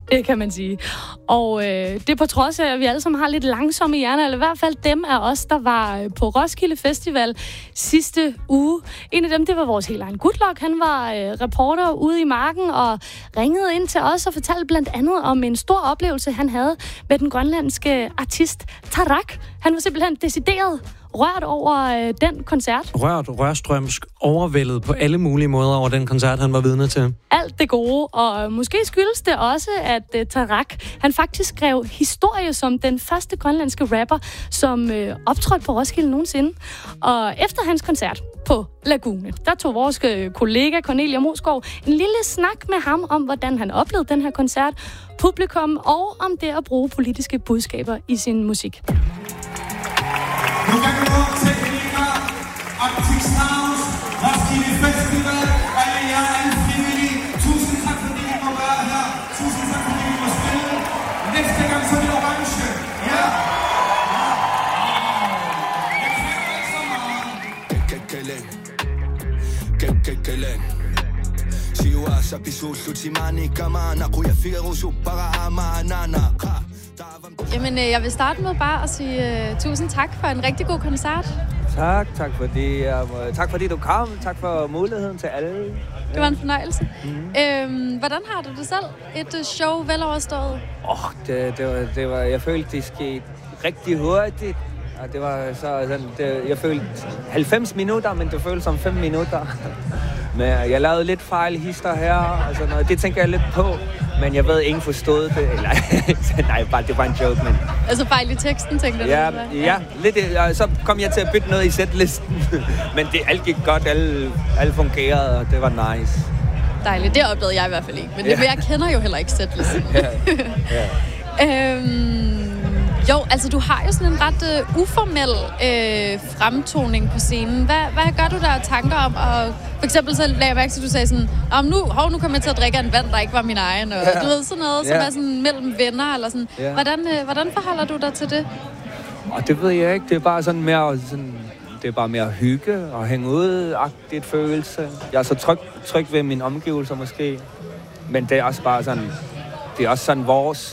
Det kan man sige. Og det er på trods af, at vi alle sammen har lidt langsomme hjerner, eller i hvert fald dem af os, der var på Roskilde Festival sidste uge. En af dem, det var vores helt egen Goodluck. Han var reporter ude i marken og ringede ind til os og fortalte blandt andet om en stor oplevelse, han havde med den grønlandske artist Tarak. Han var simpelthen decideret rørt over den koncert. Rørstrømsk, overvældet på alle mulige måder over den koncert, han var vidne til. Alt det gode, og måske skyldes det også, at Tarak, han faktisk skrev historie som den første grønlandske rapper, som optrådte på Roskilde nogensinde. Og efter hans koncert på Lagune, der tog vores kollega Cornelia Moskov en lille snak med ham om, hvordan han oplevede den her koncert, publikum og om det at bruge politiske budskaber i sin musik. Nu kan du gå til Tekniker, Arctic Sounds, Roskilde Festival, alle jer alle frivillige. Tusind tak, fordi I må være her. Tusind tak, fordi I må spille. Næste gang så er det orange. Ja? Jeg kender ikke så meget. Siwa sa pisullut si mani kamana kuya figaro supara amanana. Jamen, jeg vil starte med bare at sige tusind tak for en rigtig god koncert. Tak fordi du kom. Tak for muligheden til alle. Det var en fornøjelse. Hvordan har du det selv? Et show vel overstået? Det var, jeg følte, det skete rigtig hurtigt. Og det var jeg følte 90 minutter, men det føltes som 5 minutter. Men jeg lavede lidt fejl hister her, og sådan noget. Det tænker jeg lidt på, men jeg ved, ingen forstod det. Eller, nej, det var en joke, men... Altså fejl i teksten, tænker du? Ja, lidt. Så kom jeg til at bytte noget i setlisten. Men alt gik godt, alle fungerede, og det var nice. Dejligt, det oplevede jeg i hvert fald ikke. Men jeg kender jo heller ikke setlisten. Jo, altså du har jo sådan en ret uformel fremtoning på scenen. Hvad gør du der af tanker om? Og for eksempel så lagde jeg mærke til, at du sagde sådan, nu kommer jeg til at drikke en vand, der ikke var min egen. Og du ved, sådan noget, som er sådan mellem venner eller sådan. Hvordan forholder du dig til det? Og det ved jeg ikke. Det er bare sådan mere sådan... Det er bare mere hygge og hænge ud-agtigt følelse. Jeg er så tryg ved mine omgivelser måske. Men det er også bare sådan... Det er også sådan vores...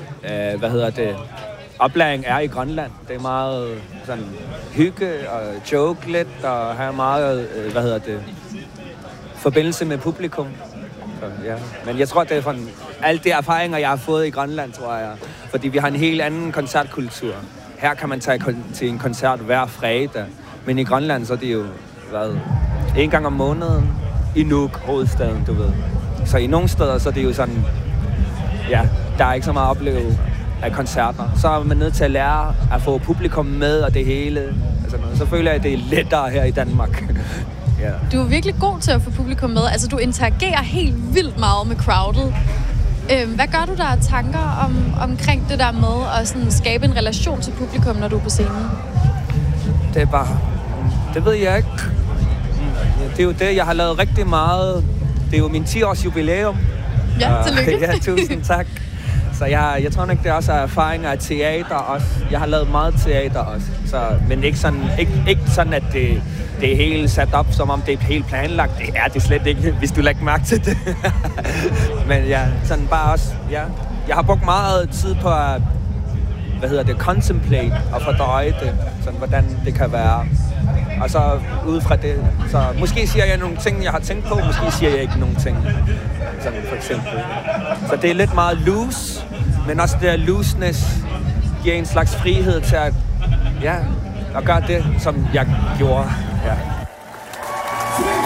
oplæring er i Grønland. Det er meget sådan hygge og joke lidt og have meget, forbindelse med publikum. Så, ja. Men jeg tror, det er fra alle de erfaringer, jeg har fået i Grønland, tror jeg. Fordi vi har en helt anden koncertkultur. Her kan man tage til en koncert hver fredag. Men i Grønland, så er det jo, en gang om måneden i Nuuk, hovedstaden, du ved. Så i nogle steder, så er det jo sådan, der er ikke så meget at opleve af koncerter. Så er man nødt til at lære at få publikum med og det hele. Altså, så føler jeg, at det er lettere her i Danmark. Du er virkelig god til at få publikum med. Altså, du interagerer helt vildt meget med crowdet. Hvad gør du der af tanker omkring det der med at sådan skabe en relation til publikum, når du er på scenen? Det er bare... Det ved jeg ikke. Det er jo det, jeg har lavet rigtig meget. Det er jo min 10-års jubilæum. Ja, tillykke. Ja, tusind tak. Så jeg tror ikke, det også er erfaringer af teater også. Jeg har lavet meget teater også. Men ikke sådan, at det er helt sat op, som om det er helt planlagt. Det er det slet ikke, hvis du lægger mærke til det. Men sådan bare også, Jeg har brugt meget tid på at, contemplate og fordøje det. Sådan, hvordan det kan være. Og så ud fra det, så måske siger jeg nogle ting, jeg har tænkt på, måske siger jeg ikke nogen ting. Sådan for eksempel. Så det er lidt meget loose, men også det der looseness giver en slags frihed til at gøre det, som jeg gjorde. Ja.